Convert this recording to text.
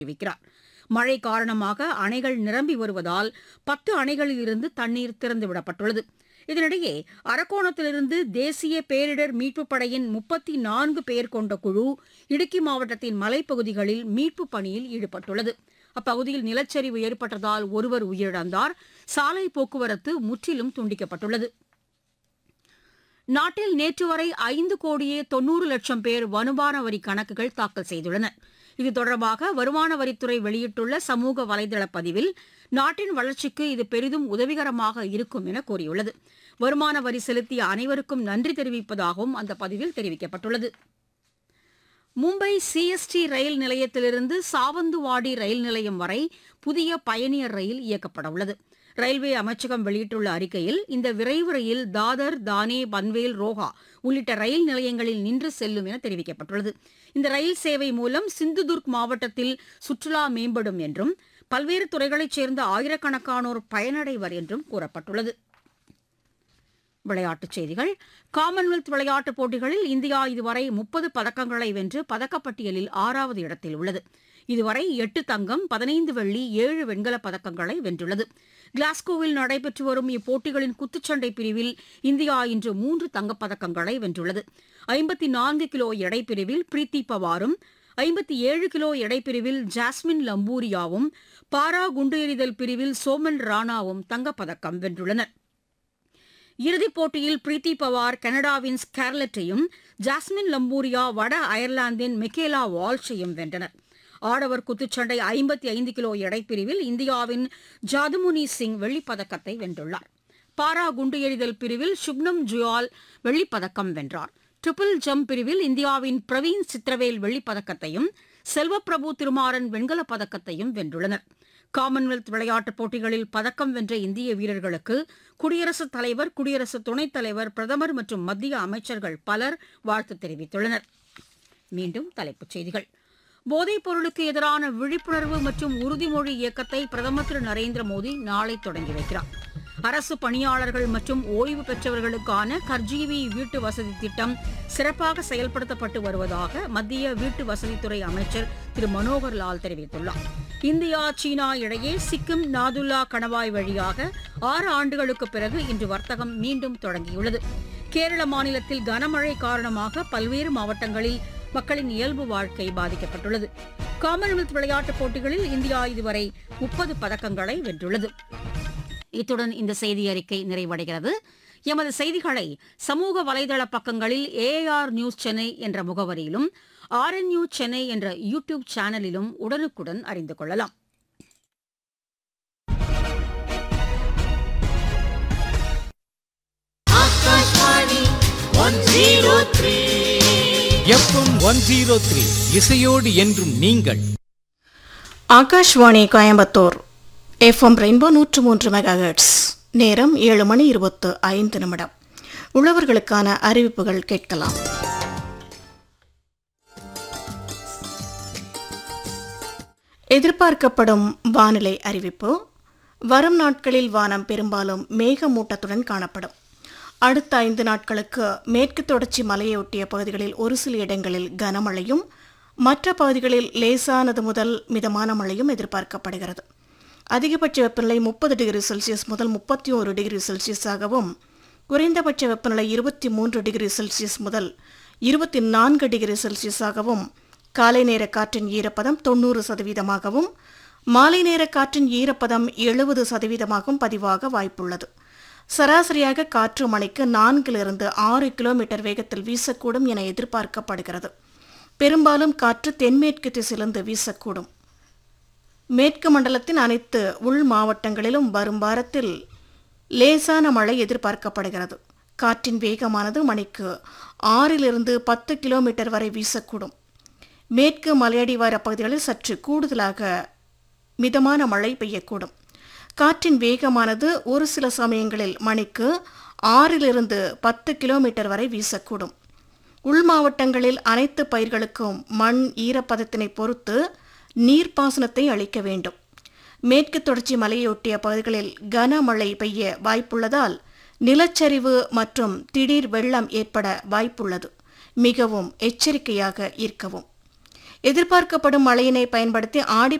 தெரிவிக்கிறார். மழை காரணமாக அணைகள் நிரம்பி வருவதால் 10 அணைகளிலிருந்து தண்ணீர் திறந்துவிடப்பட்டுள்ளது. இதனிடையே அரக்கோணத்திலிருந்து தேசிய பேரிடர் மீட்புப் படையின் 34 பேர் கொண்ட குழு இடுக்கி மாவட்டத்தின் மலைப்பகுதிகளில் மீட்புப் பணியில் ஈடுபட்டுள்ளது. அப்பகுதியில் நிலச்சரிவு ஏற்பட்டதால் ஒருவர் உயிரிழந்தார். சாலை போக்குவரத்து முற்றிலும் துண்டிக்கப்பட்டுள்ளது. நாட்டில் நேற்று வரை 5,90,00,000 பேர் வருமான வரி கணக்குகள் தாக்கல் செய்துள்ளனர். இது தொடர்பாக வருமான வரித்துறை வெளியிட்டுள்ள சமூக வலைதள பதிவில் நாட்டின் வளர்ச்சிக்கு இது பெரிதும் உதவிகரமாக இருக்கும் என கூறியுள்ளது. வருமான வரி செலுத்திய அனைவருக்கும் நன்றி தெரிவிப்பதாகவும் அந்த பதிவில் தெரிவிக்கப்பட்டுள்ளது. மும்பை சிஎஸ்டி ரயில் நிலையத்திலிருந்து சாவந்துவாடி ரயில் நிலையம் வரை புதிய பயணியர் ரயில் இயக்கப்பட உள்ளது. ரயில்வே அமைச்சகம் வெளியிட்டுள்ள அறிக்கையில் இந்த விரைவு ரயில் தாதர், தானே, பன்வேல், ரோஹா உள்ளிட்ட ரயில் நிலையங்களில் நின்று செல்லும் என தெரிவிக்கப்பட்டுள்ளது. இந்த ரயில் சேவை மூலம் சிந்துதுர்க் மாவட்டத்தில் சுற்றுலா மேம்படும் என்றும் பல்வேறு துறைகளைச் சேர்ந்த ஆயிரக்கணக்கானோர் பயனடைவர் என்றும் கூறப்பட்டுள்ளது. விளையாட்டுச் செய்திகள். காமன்வெல்த் விளையாட்டுப் போட்டிகளில் இந்தியா இதுவரை 30 பதக்கங்களை வென்று பதக்கப்பட்டியலில் 6வது இடத்தில் உள்ளது. இதுவரை 8 தங்கம், 15 வெள்ளி, 7 வெண்கலப் பதக்கங்களை வென்றுள்ளது. கிளாஸ்கோவில் நடைபெற்று வரும் இப்போட்டிகளின் குத்துச்சண்டை பிரிவில் இந்தியா இன்று 3 தங்கப்பதக்கங்களை வென்றுள்ளது. 54 கிலோ எடைப்பிரிவில் பிரீத்தி பவாரும், 57 கிலோ எடைப்பிரிவில் ஜாஸ்மின் லம்பூரியாவும், பாரா குண்டு எறிதல் பிரிவில் சோமன் ராணாவும் தங்கப்பதக்கம் வென்றுள்ளனர். இறுதிப் போட்டியில் பிரீத்தி பவார் கனடாவின் ஸ்கார்லெட்டையும், ஜாஸ்மின் லம்பூரியா வட அயர்லாந்தின் மிக்கேலா வால்ஷையும் வென்றனர். ஆடவர் குத்துச்சண்டை 55 கிலோ எடைப்பிரிவில் இந்தியாவின் ஜாதுமுனி சிங் வெள்ளிப்பதக்கத்தை வென்றுள்ளார். பாரா குண்டு எறிதல் பிரிவில் சுப்னம் ஜுயால் வெள்ளிப்பதக்கம் வென்றார். ட்ரிபிள் ஜம்ப் பிரிவில் இந்தியாவின் பிரவீன் சித்திரவேல் வெள்ளிப்பதக்கத்தையும், செல்வப்பிரபு திருமாறன் வெண்கலப் பதக்கத்தையும் வென்றுள்ளனர். காமன்வெல்த் விளையாட்டுப் போட்டிகளில் பதக்கம் வென்ற இந்திய வீரர்களுக்கு குடியரசுத் தலைவர், குடியரசு துணைத் தலைவர், பிரதமர் மற்றும் மத்திய அமைச்சர்கள் பலர் வாழ்த்து தெரிவித்துள்ளனர். மீண்டும் தலைப்புச் செய்திகள். போதைப் பொருளுக்கு எதிரான விழிப்புணர்வு மற்றும் உறுதிமொழி இயக்கத்தை பிரதமர் திரு நரேந்திர மோடி நாளை தொடங்கி வைக்கிறார். அரசு பணியாளர்கள் மற்றும் ஓய்வு பெற்றவர்களுக்கான கர்ஜீவி வீட்டு வசதி திட்டம் சிறப்பாக செயல்படுத்தப்பட்டு வருவதாக மத்திய வீட்டு வசதித்துறை அமைச்சர் திரு மனோகர் லால் தெரிவித்துள்ளார். இந்தியா, சீனா இடையே சிக்கிம் நாதுல்லா கணவாய் வழியாக 6 ஆண்டுகளுக்கு பிறகு இன்று வர்த்தகம் மீண்டும் தொடங்கியுள்ளது. கேரள மாநிலத்தில் கனமழை காரணமாக பல்வேறு மாவட்டங்களில் மக்களின் இயல்பு வாழ்க்கை பாதிக்கப்பட்டுள்ளது. காமன்வெல்த் விளையாட்டுப் போட்டிகளில் இந்தியா இதுவரை 30 பதக்கங்களை வென்றுள்ளது. இத்துடன் இந்த செய்தி அறிக்கை நிறைவடைகிறது. எமது செய்திகளை சமூக வலைதள பக்கங்களில் ஏஆர் நியூஸ் சென்னை என்ற முகவரியிலும், RNU சென்னை என்ற யூடியூப் சேனலிலும் உடனுக்குடன் அறிந்து கொள்ளலாம். எஃப்எம் 103 இசையோடு என்றும் நீங்கள். Akashvani Coimbatore FM rainbow 103 megahertz. நேரம் 7:25. உழவர்களுக்கான அறிவிப்புகள் கேட்கலாம். எதிர்பார்க்கப்படும் வானிலை அறிவிப்பு. வரும் நாட்களில் வானம் பெரும்பாலும் மேகமூட்டத்துடன் காணப்படும். அடுத்த 5 நாட்களுக்கு மேற்கு தொடர்ச்சி மலையொட்டிய பகுதிகளில் ஒரு சில இடங்களில் கனமழையும், மற்ற பகுதிகளில் லேசானது முதல் மிதமான மழையும் எதிர்பார்க்கப்படுகிறது. அதிகபட்ச வெப்பநிலை 30 டிகிரி செல்சியஸ் முதல் 31 டிகிரி செல்சியஸாகவும், குறைந்தபட்ச வெப்பநிலை 23 டிகிரி செல்சியஸ் முதல் 24 டிகிரி செல்சியஸாகவும், காலை நேர காற்றின் ஈரப்பதம் 90%, மாலை நேர காற்றின் ஈரப்பதம் 70% பதிவாக வாய்ப்புள்ளது. சராசரியாக காற்று மணிக்கு 4 to 6 கிலோமீட்டர் வேகத்தில் வீசக்கூடும் என எதிர்பார்க்கப்படுகிறது. பெரும்பாலும் காற்று தென்மேற்கு திசையிலிருந்து வீசக்கூடும். மேற்கு மண்டலத்தின் அனைத்து உள் மாவட்டங்களிலும் வரும் வாரத்தில் லேசான மழை எதிர்பார்க்கப்படுகிறது. காற்றின் வேகமானது மணிக்கு 6 to 10 கிலோமீட்டர் வரை வீசக்கூடும். மேற்கு மலையடிவார பகுதிகளில் சற்று கூடுதலாக மிதமான மழை பெய்யக்கூடும். காற்றின் வேகமானது ஒரு சில சமயங்களில் மணிக்கு 6 to 10 கிலோமீட்டர் வரை வீசக்கூடும். உள் மாவட்டங்களில் அனைத்து பயிர்களுக்கும் மண் ஈரப்பதத்தினை பொறுத்து நீர்ப்பாசனத்தை அளிக்க வேண்டும். மேற்கு தொடர்ச்சி மலையொட்டிய பகுதிகளில் கனமழை பெய்ய வாய்ப்புள்ளதால் நிலச்சரிவு மற்றும் திடீர் வெள்ளம் ஏற்பட வாய்ப்புள்ளது. மிகவும் எச்சரிக்கையாக இருக்கவும். எதிர்பார்க்கப்படும் மழையினை பயன்படுத்தி ஆடி